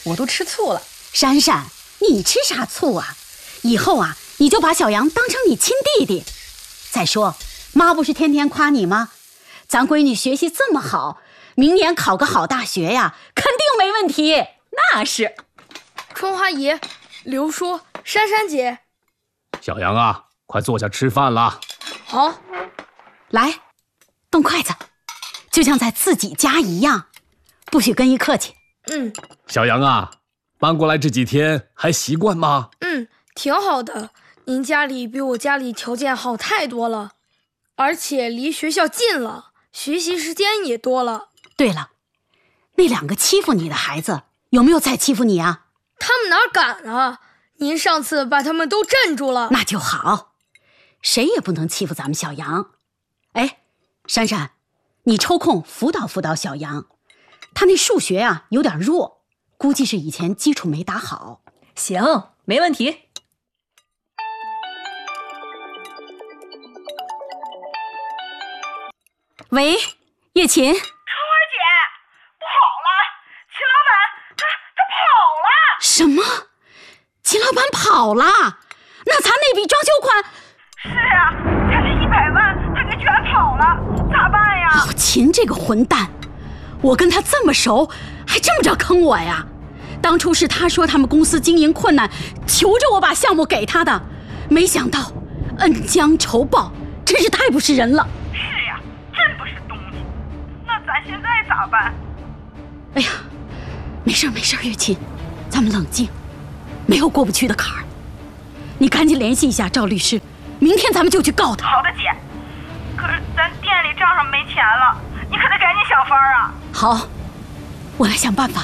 我都吃醋了。 珊珊，你吃啥醋啊？以后啊，你就把小杨当成你亲弟弟。再说，妈不是天天夸你吗？咱闺女学习这么好，明年考个好大学呀，肯定没问题。 那是。 春花姨、刘叔、珊珊姐， 小杨啊，快坐下吃饭了。 好， 来，动筷子，就像在自己家一样，不许跟一客气。 小杨啊，搬过来这几天还习惯吗？ 挺好的。您家里比我家里条件好太多了，而且离学校近了，学习时间也多了。 对了，那2个欺负你的孩子有没有再欺负你啊？ 他们哪敢啊？您上次把他们都镇住了。 那就好，谁也不能欺负咱们小杨。哎，珊珊，你抽空辅导辅导小杨，他那数学啊有点弱，估计是以前基础没打好。 行，没问题。 喂，叶琴。 春花姐，不好了，秦老板他跑了。 什么？秦老板跑了？那咱那笔装修款？ 是啊，才这100万他给卷跑了，咋办呀？ 秦这个混蛋，我跟他这么熟，还这么着坑我呀？当初是他说他们公司经营困难，求着我把项目给他的，没想到恩将仇报，真是太不是人了。 是呀，真不是东西。那咱现在咋办？ 哎呀，没事没事，月琴，咱们冷静，没有过不去的坎儿。你赶紧联系一下赵律师，明天咱们就去告他。 好的，姐。可是咱店里账上没钱了，你可得赶紧想法啊。 好，我来想办法。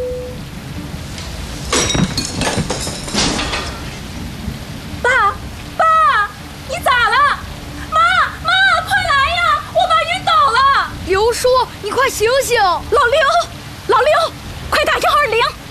爸，你咋了？妈，快来呀！我爸晕倒了。 刘叔，你快醒醒！ 老刘，快打120。